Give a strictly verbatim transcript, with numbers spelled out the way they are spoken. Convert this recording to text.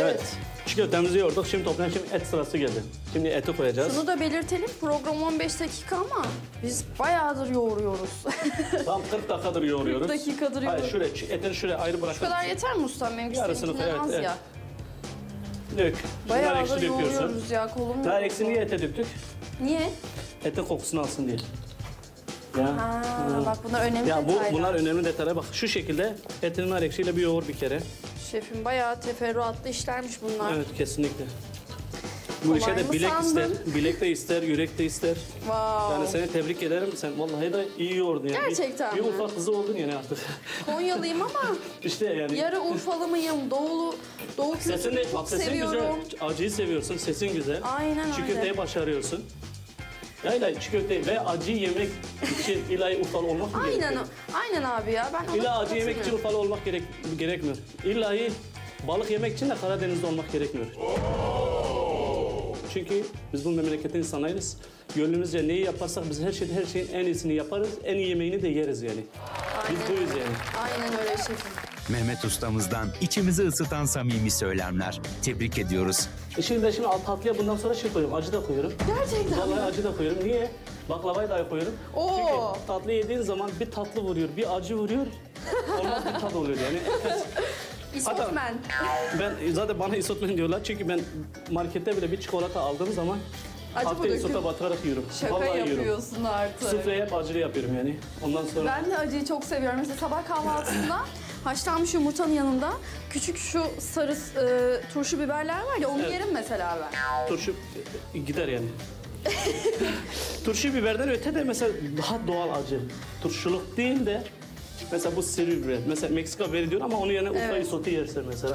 Evet. Çiğ köftemizi yoğurduk. Şimdi toplayan şimdi et sırası geldi. Şimdi eti koyacağız. Şunu da belirtelim. Program on beş dakika ama biz bayağıdır yoğuruyoruz. Tam kırk dakikadır yoğuruyoruz. kırk dakikadır Hayır yoğuruyoruz. şuraya, çi- etini şuraya ayrı Bu bırakalım. kadar yeter mi ustam? Benimki Yarısını seninkinden koy, evet, az evet. ya. Dök. Nar Bayağıdır eksi döküyorsun. yoğuruyoruz ya. Kolum Nar yok. eksi niye ete döktük? Niye? Etin kokusunu alsın diye. Ya. Ha, bak bunlar önemli Ya bu detaylar. bunlar önemli detaylar. Bak şu şekilde etini nar eksiyle bir yoğur bir kere. Şefim bayağı teferruatlı işlermiş bunlar. Evet kesinlikle. Bu Kolay işe de mı bilek sandın? ister, bilek de ister, yürek de ister. Wow. Yani seni tebrik ederim. Sen vallahi de iyi yoğurdun yani. Gerçekten Bir, bir mi? Urfa kızı oldun yani artık. Konyalıyım ama İşte yani. yarı Urfalı mıyım? Doğulu, Doğu Sesin kültürünü de, çok bak sesin seviyorum. güzel, acıyı seviyorsun, sesin güzel. Aynen Çiğ öyle. köfteyi başarıyorsun. Ya illa çiğ köfte ve acı yemek için illa Urfalı olmak mı Aynen, gerekiyor? aynen abi ya. Ben ona İlla acı yemek için katılıyorum. Urfalı olmak gerek, gerekmiyor. İlla balık yemek için de Karadeniz'de olmak gerekmiyor. Çünkü biz bu memleketin insanlarıyız. Gönlümüzce neyi yaparsak biz her şeyde her şeyin en iyisini yaparız. En iyi yemeğini de yeriz yani. Biz Aynen buyuz öyle. yani. Aynen öyle şefim. Mehmet ustamızdan içimizi ısıtan samimi söylemler. Tebrik ediyoruz. E şimdi ben şimdi alt tatlıya bundan sonra şey koyuyorum, acı da koyuyorum. Gerçekten Vallahi mi? acı da koyuyorum. Niye? Baklavayı da koyuyorum. Oo. Çünkü tatlı yediğin zaman bir tatlı vuruyor, bir acı vuruyor. Olmaz bir tat oluyor yani. İsotmen. Ben zaten bana isotmen diyorlar çünkü ben markette bile bir çikolata aldığım zaman Acı mı haftaya döküyorsun? isota batırarak yiyorum. Şaka Vallahi yiyorum. yapıyorsun artık. Sufleyi hep acılı yapıyorum yani. Ondan sonra Ben de acıyı çok seviyorum. Mesela sabah kahvaltısında haşlanmış yumurtanın yanında küçük şu sarı e, turşu biberler var ya onu Evet. yerim mesela ben. turşu e, gider yani. Turşu biberden öte de mesela daha doğal acı. Turşuluk değil de mesela bu seri biber. Mesela Meksika biberi diyor ama onun yerine Urfa Evet. isotu yersen mesela.